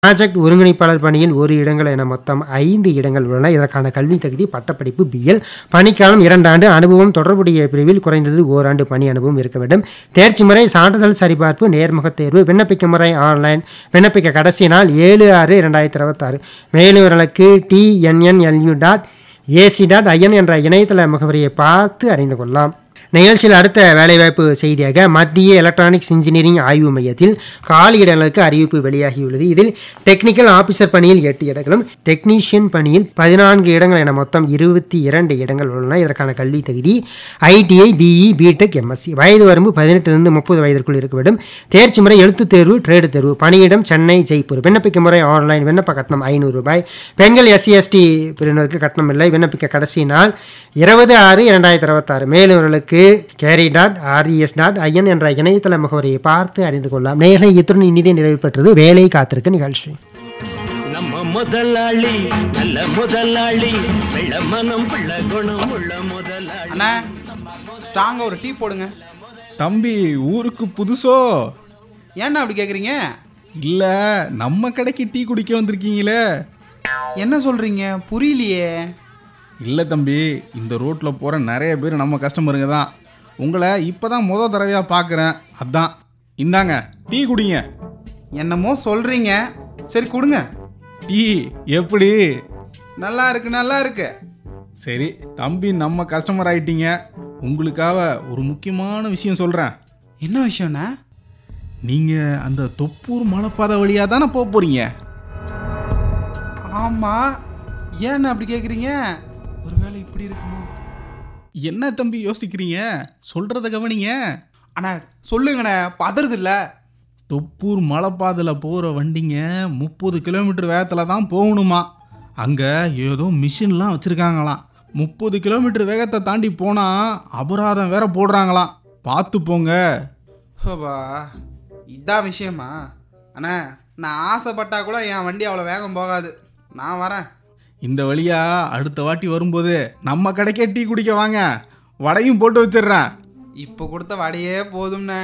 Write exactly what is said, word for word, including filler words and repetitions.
Project ஒருங்கிணைப்பாளர் பணியில் ஒரு இடங்கள் என மொத்தம் ஐந்து இடங்கள் உள்ளன. இதற்கான கல்வி தகுதி பட்டப்படிப்பு பிஎல். பணிக்காலம் இரண்டு ஆண்டு. அனுபவம் தொடர்புடைய பிரிவில் குறைந்தது ஓராண்டு பணி அனுபவம் இருக்க வேண்டும். தேர்ச்சி முறை சான்றிதழ் சரிபார்ப்பு, நேர்முகத் தேர்வு. விண்ணப்பிக்கும் முறை ஆன்லைன். விண்ணப்பிக்க கடைசி நாள் ஏழு ஆறு இரண்டாயிரத்தி இருபத்தாறு. மேலும் விவரங்களுக்கு டிஎன்என்எல்யூ டாட் ஏசி டாட் ஐஎன் என்ற இணையதள முகவரியை பார்த்து அறிந்து கொள்ளலாம். நிகழ்ச்சியில் அடுத்த வேலைவாய்ப்பு செய்தியாக மத்திய எலக்ட்ரானிக்ஸ் இன்ஜினியரிங் ஆய்வு மையத்தில் காலி இடங்களுக்கு அறிவிப்பு வெளியாகியுள்ளது. இதில் டெக்னிக்கல் ஆபிசர் பணியில் எட்டு இடங்களும், டெக்னீஷியன் பணியில் பதினான்கு இடங்கள் என மொத்தம் இருபத்தி இரண்டு இடங்கள் உள்ளன. இதற்கான கல்வி தகுதி ஐடிஐ, பிஇ, பிடெக், எம்எஸ்சி. வயது வரம்பு பதினெட்டிலிருந்து முப்பது வயதிற்குள் இருக்க வேண்டும். தேர்ச்சி முறை எழுத்துத் தேர்வு, ட்ரேடு தேர்வு. பணியிடம் சென்னை, ஜெய்ப்பூர். விண்ணப்பிக்கும் முறை ஆன்லைன். விண்ணப்ப கட்டணம் ஐநூறு ரூபாய். பெண்கள் எஸ்சி எஸ்டி பிரிவினருக்கு கட்டணம் இல்லை. விண்ணப்பிக்க கடைசி நாள் இருபது ஆறு இரண்டாயிரத்தி இருபத்தாறு. மேலும் அவர்களுக்கு carry dot RES dot IN என்ற இணையதள முகவரியை பார்த்து அறிந்து கொள்ளலாம். நேர்களை இத்துடன் இனிதே நிறைவு பெற்றது வேலை காத்திருக்க நிகழ்ச்சி. நம்ம முதலாளி நல்ல முதலாளி, வெள்ள மனம் பிள்ளை குணம் உள்ள முதலாளி. அண்ணா, ஸ்ட்ராங்கா ஒரு டீ போடுங்க. தம்பி ஊருக்கு புதுசோ? ஏன்னா அப்படி கேட்குறீங்க? இல்ல, நம்ம கடைக்கு டீ குடிக்க வந்திருக்கீங்களே. என்ன சொல்றீங்க? புரியலையே. இல்லை தம்பி, இந்த ரோட்டில் போகிற நிறைய பேர் நம்ம கஸ்டமருங்க தான். உங்களை இப்போ தான் முத தடவையாக பார்க்குறேன். அதான் இந்தாங்க டீ குடிங்க. என்னமோ சொல்றீங்க, சரி கொடுங்க. டீ எப்படி? நல்லா இருக்கு, நல்லா இருக்கு. சரி தம்பி, நம்ம கஸ்டமர் ஆயிட்டீங்க. உங்களுக்காக ஒரு முக்கியமான விஷயம் சொல்கிறேன். என்ன விஷயம்ண்ணா? நீங்கள் அந்த தொப்பூர் மலைப்பாதை வழியாக தானே போக போகிறீங்க? ஆமாம். ஏண்ணா அப்படி கேட்குறீங்க? ஒருவேளை இப்படி இருக்குமோ? என்ன தம்பி யோசிக்கிறீங்க? சொல்கிறத கவனிங்க. அண்ணா சொல்லுங்கண்ணே, பதறது இல்லை. தொப்பூர் மலைப்பாதையில் போகிற வண்டிங்க முப்பது கிலோமீட்டர் வேகத்தில் தான் போகணுமா. அங்கே ஏதோ மிஷின்லாம் வச்சுருக்காங்களாம். முப்பது கிலோமீட்டர் வேகத்தை தாண்டி போனால் அபராதம் வேற போடுறாங்களாம். பார்த்து போங்க. ஹோபா, இதான் விஷயமா? அண்ணா, நான் ஆசைப்பட்டா கூட என் வண்டி அவ்வளோ வேகம் போகாது. நான் வரேன். இந்த வழியா அடுத்த வாட்டி வரும்போது நம்ம கடைக்கே டீ குடிக்க வாங்க. வடையும் போட்டு வச்சிடுறேன். இப்போ கொடுத்த வடையே போதும்ண்ணே.